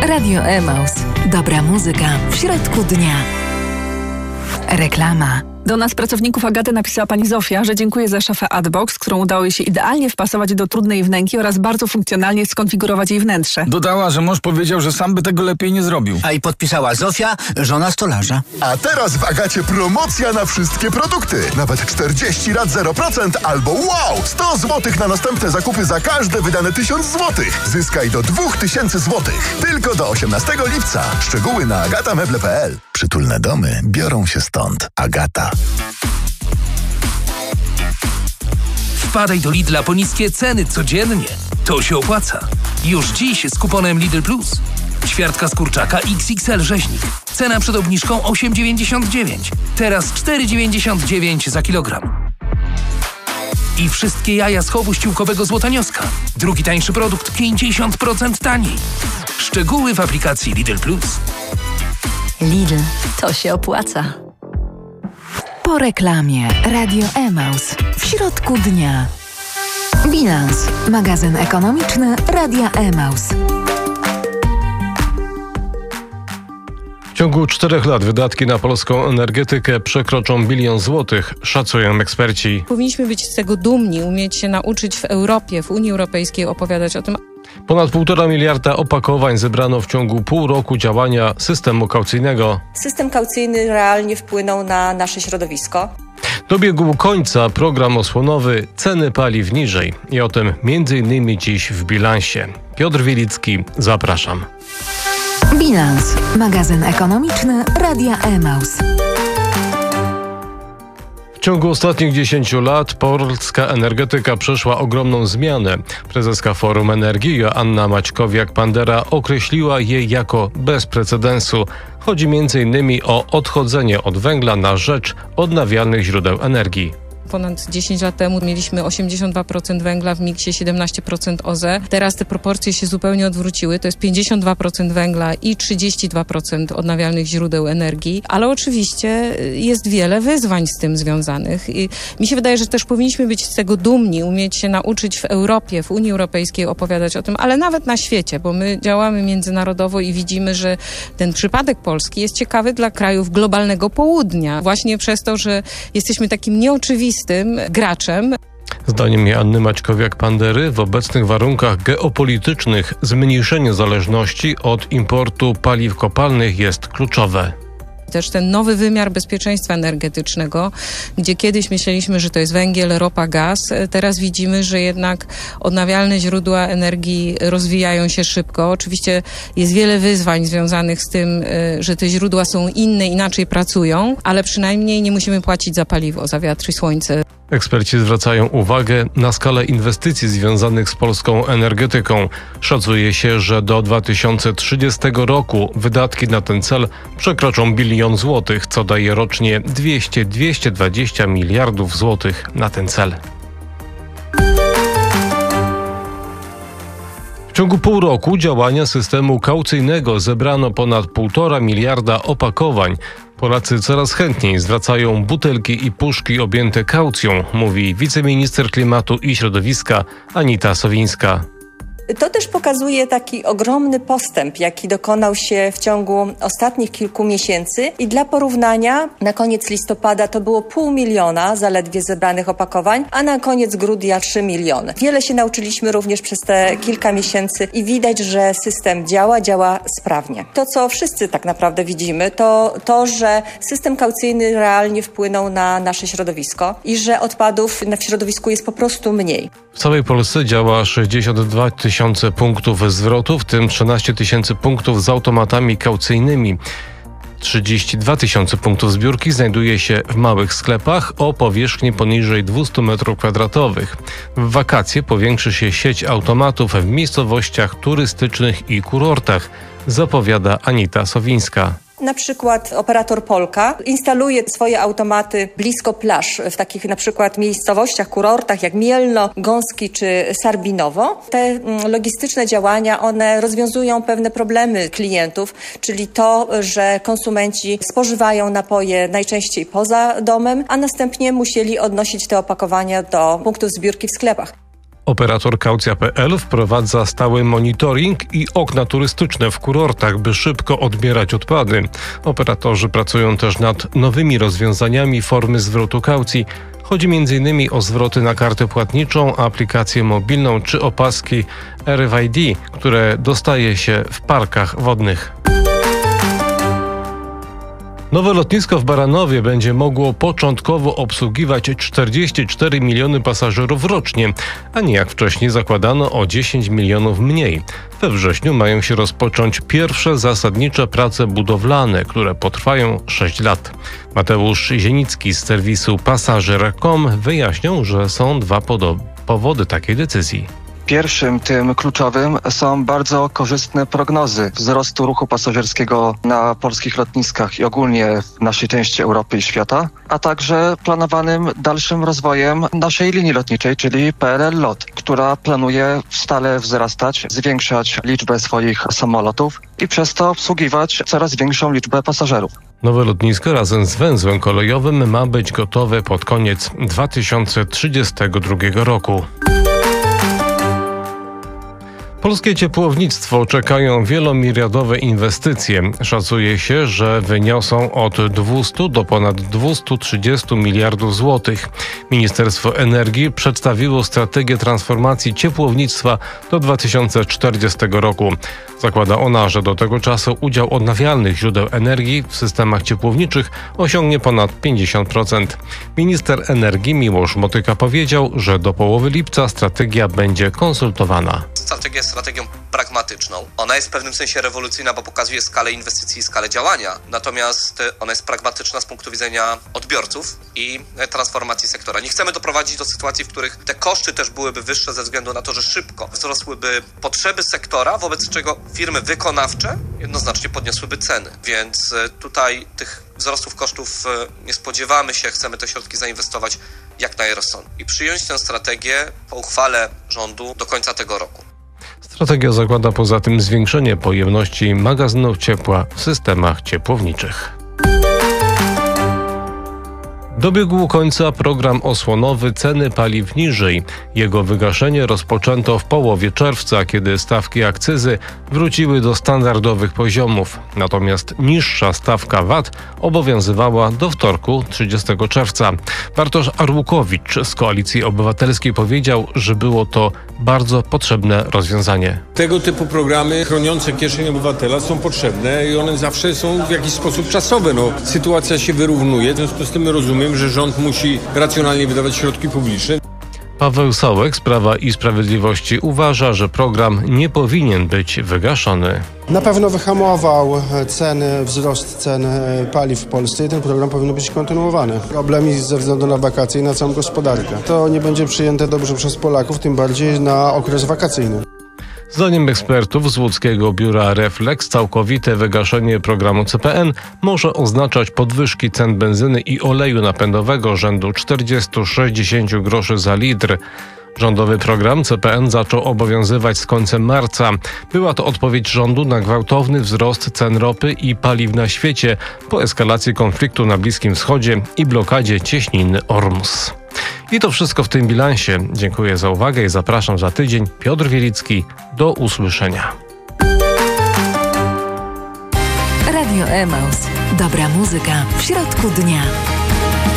Radio Emaus. Dobra muzyka w środku dnia. Reklama. Do nas, pracowników Agaty, napisała pani Zofia, że dziękuję za szafę Adbox, którą udało jej się idealnie wpasować do trudnej wnęki oraz bardzo funkcjonalnie skonfigurować jej wnętrze. Dodała, że mąż powiedział, że sam by tego lepiej nie zrobił. A i podpisała Zofia, żona stolarza. A teraz w Agacie promocja na wszystkie produkty. Nawet 40 lat 0% albo wow! 100 zł na następne zakupy za każde wydane 1000 zł. Zyskaj do 2000 zł. Tylko do 18 lipca. Szczegóły na agatameble.pl. Przytulne domy biorą się stąd. Agata. Wpadaj do Lidla po niskie ceny codziennie. To się opłaca. Już dziś z kuponem Lidl Plus. Ćwiartka z kurczaka XXL rzeźnik. Cena przed obniżką 8,99. Teraz 4,99 za kilogram. I wszystkie jaja z chowu ściółkowego Złotanioska. Drugi tańszy produkt 50% taniej. Szczegóły w aplikacji Lidl Plus. Lidl, to się opłaca. Po reklamie Radio Emaus w środku dnia. Bilans. Magazyn ekonomiczny Radia Emaus. W ciągu 4 lat wydatki na polską energetykę przekroczą 1 bilion złotych, szacują eksperci. Powinniśmy być z tego dumni, umieć się nauczyć w Europie, w Unii Europejskiej opowiadać o tym. Ponad 1,5 miliarda opakowań zebrano w ciągu pół roku działania systemu kaucyjnego. System kaucyjny realnie wpłynął na nasze środowisko. Dobiegł końca program osłonowy Ceny paliw niżej. I o tym m.in. dziś w bilansie. Piotr Wielicki, zapraszam. Bilans. Magazyn ekonomiczny Radia Emaus. W ciągu ostatnich 10 lat polska energetyka przeszła ogromną zmianę. Prezeska Forum Energii Joanna Maćkowiak-Pandera określiła jej jako bez precedensu. Chodzi m.in. o odchodzenie od węgla na rzecz odnawialnych źródeł energii. Ponad 10 lat temu mieliśmy 82% węgla w miksie, 17% OZE. Teraz te proporcje się zupełnie odwróciły. To jest 52% węgla i 32% odnawialnych źródeł energii. Ale oczywiście jest wiele wyzwań z tym związanych. I mi się wydaje, że też powinniśmy być z tego dumni, umieć się nauczyć w Europie, w Unii Europejskiej opowiadać o tym, ale nawet na świecie, bo my działamy międzynarodowo i widzimy, że ten przypadek Polski jest ciekawy dla krajów globalnego południa. Właśnie przez to, że jesteśmy takim nieoczywistym graczem. Zdaniem Joanny Maćkowiak-Pandery w obecnych warunkach geopolitycznych zmniejszenie zależności od importu paliw kopalnych jest kluczowe. Też ten nowy wymiar bezpieczeństwa energetycznego, gdzie kiedyś myśleliśmy, że to jest węgiel, ropa, gaz. Teraz widzimy, że jednak odnawialne źródła energii rozwijają się szybko. Oczywiście jest wiele wyzwań związanych z tym, że te źródła są inne, inaczej pracują, ale przynajmniej nie musimy płacić za paliwo, za wiatr i słońce. Eksperci zwracają uwagę na skalę inwestycji związanych z polską energetyką. Szacuje się, że do 2030 roku wydatki na ten cel przekroczą 1 bilion złotych, co daje rocznie 200-220 miliardów złotych na ten cel. W ciągu pół roku działania systemu kaucyjnego zebrano ponad 1,5 miliarda opakowań. Polacy coraz chętniej zwracają butelki i puszki objęte kaucją, mówi wiceminister klimatu i środowiska Anita Sowińska. To też pokazuje taki ogromny postęp, jaki dokonał się w ciągu ostatnich kilku miesięcy. I dla porównania, na koniec listopada to było 500 000 zaledwie zebranych opakowań, a na koniec grudnia 3 miliony. Wiele się nauczyliśmy również przez te kilka miesięcy i widać, że system działa sprawnie. To, co wszyscy tak naprawdę widzimy, to, że system kaucyjny realnie wpłynął na nasze środowisko i że odpadów w środowisku jest po prostu mniej. W całej Polsce działa 62 000 punktów zwrotu, w tym 13 000 punktów z automatami kaucyjnymi. 32 000 punktów zbiórki znajduje się w małych sklepach o powierzchni poniżej 200 m2. W wakacje powiększy się sieć automatów w miejscowościach turystycznych i kurortach, zapowiada Anita Sowińska. Na przykład operator Polka instaluje swoje automaty blisko plaż, w takich na przykład miejscowościach, kurortach jak Mielno, Gąski czy Sarbinowo. Te logistyczne działania, one rozwiązują pewne problemy klientów, czyli to, że konsumenci spożywają napoje najczęściej poza domem, a następnie musieli odnosić te opakowania do punktów zbiórki w sklepach. Operator Kaucja.pl wprowadza stały monitoring i okna turystyczne w kurortach, by szybko odbierać odpady. Operatorzy pracują też nad nowymi rozwiązaniami formy zwrotu kaucji. Chodzi m.in. o zwroty na kartę płatniczą, aplikację mobilną czy opaski RFID, które dostaje się w parkach wodnych. Nowe lotnisko w Baranowie będzie mogło początkowo obsługiwać 44 miliony pasażerów rocznie, a nie jak wcześniej zakładano o 10 milionów mniej. We wrześniu mają się rozpocząć pierwsze zasadnicze prace budowlane, które potrwają 6 lat. Mateusz Zienicki z serwisu Pasażer.com wyjaśniał, że są dwa powody takiej decyzji. Pierwszym, tym kluczowym, są bardzo korzystne prognozy wzrostu ruchu pasażerskiego na polskich lotniskach i ogólnie w naszej części Europy i świata, a także planowanym dalszym rozwojem naszej linii lotniczej, czyli PLL LOT, która planuje stale wzrastać, zwiększać liczbę swoich samolotów i przez to obsługiwać coraz większą liczbę pasażerów. Nowe lotnisko razem z węzłem kolejowym ma być gotowe pod koniec 2032 roku. Polskie ciepłownictwo czekają wielomiliardowe inwestycje. Szacuje się, że wyniosą od 200 do ponad 230 miliardów złotych. Ministerstwo Energii przedstawiło strategię transformacji ciepłownictwa do 2040 roku. Zakłada ona, że do tego czasu udział odnawialnych źródeł energii w systemach ciepłowniczych osiągnie ponad 50%. Minister energii Miłosz Motyka powiedział, że do połowy lipca strategia będzie konsultowana. Strategia jest strategią pragmatyczną. Ona jest w pewnym sensie rewolucyjna, bo pokazuje skalę inwestycji i skalę działania. Natomiast ona jest pragmatyczna z punktu widzenia odbiorców i transformacji sektora. Nie chcemy doprowadzić do sytuacji, w których te koszty też byłyby wyższe ze względu na to, że szybko wzrosłyby potrzeby sektora, wobec czego firmy wykonawcze jednoznacznie podniosłyby ceny. Więc tutaj tych wzrostów kosztów nie spodziewamy się. Chcemy te środki zainwestować jak najrozsądniej i przyjąć tę strategię po uchwale rządu do końca tego roku. Strategia zakłada poza tym zwiększenie pojemności magazynów ciepła w systemach ciepłowniczych. Dobiegł końca program osłonowy Ceny paliw niżej. Jego wygaszenie rozpoczęto w połowie czerwca, kiedy stawki akcyzy wróciły do standardowych poziomów. Natomiast niższa stawka VAT obowiązywała do wtorku 30 czerwca. Bartosz Arłukowicz z Koalicji Obywatelskiej powiedział, że było to bardzo potrzebne rozwiązanie. Tego typu programy chroniące kieszeń obywatela są potrzebne i one zawsze są w jakiś sposób czasowe. Sytuacja się wyrównuje, w związku z tym rozumiem, że rząd musi racjonalnie wydawać środki publiczne. Paweł Sołek z Prawa i Sprawiedliwości uważa, że program nie powinien być wygaszony. Na pewno wyhamował wzrost cen paliw w Polsce i ten program powinien być kontynuowany. Problemy ze względu na wakacje i na całą gospodarkę. To nie będzie przyjęte dobrze przez Polaków, tym bardziej na okres wakacyjny. Zdaniem ekspertów z łódzkiego biura Reflex całkowite wygaszenie programu CPN może oznaczać podwyżki cen benzyny i oleju napędowego rzędu 40-60 groszy za litr. Rządowy program CPN zaczął obowiązywać z końcem marca. Była to odpowiedź rządu na gwałtowny wzrost cen ropy i paliw na świecie po eskalacji konfliktu na Bliskim Wschodzie i blokadzie cieśniny Ormus. I to wszystko w tym bilansie. Dziękuję za uwagę i zapraszam za tydzień. Piotr Wielicki. Do usłyszenia. Radio Emaus. Dobra muzyka w środku dnia.